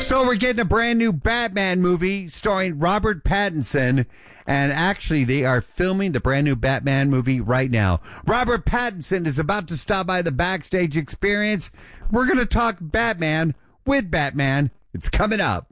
So we're getting a brand new Batman movie starring Robert Pattinson. And actually, they are filming the brand new Batman movie right now. Robert Pattinson is about to stop by the Backstage Experience. We're going to talk Batman with Batman. It's coming up.